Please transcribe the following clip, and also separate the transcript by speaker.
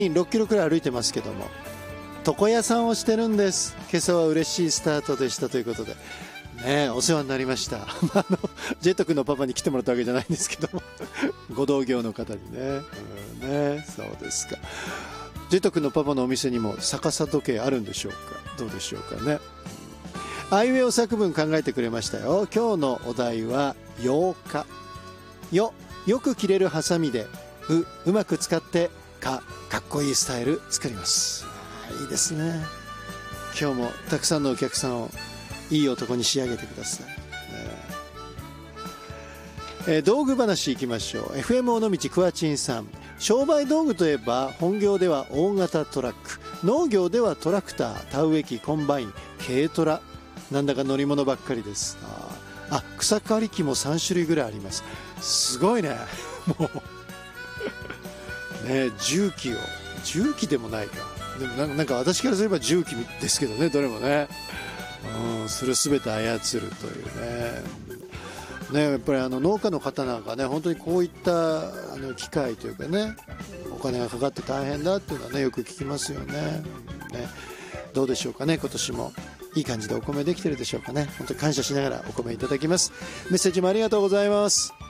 Speaker 1: 6キロくらい歩いてますけども、床屋さんをしてるんです。今朝は嬉しいスタートでしたということでね、お世話になりましたジェット君のパパに来てもらったわけじゃないんですけどもご同業の方にね、そうですか。ジェット君のパパのお店にも逆さ時計あるんでしょうか、どうでしょうかね。あいうえお作文考えてくれましたよ。今日のお題は8日。よく切れるハサミで、うまく使って、かっこいいスタイル作ります。いいですね。今日もたくさんのお客さんをいい男に仕上げてください。道具話いきましょう。 FM 尾道クワチンさん、商売道具といえば本業では大型トラック、農業ではトラクター、田植え機、コンバイン、軽トラ、なんだか乗り物ばっかりです。草刈り機も3種類ぐらいあります。すごいねもうね、重機でもないか、でもなんか私からすれば重機ですけどね、どれもね、それを全て操るというね。やっぱり農家の方なんかね、本当にこういった機械というかね、お金がかかって大変だっていうのはね、よく聞きますよね。どうでしょうかね、今年もいい感じでお米できてるでしょうかね。本当に感謝しながらお米いただきます。メッセージもありがとうございます。